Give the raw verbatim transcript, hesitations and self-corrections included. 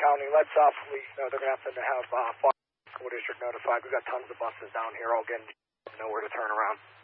County. Let's uh, police know they're going to have to have uh, Fargo School District notified. We've got tons of buses down here all getting nowhere to turn around.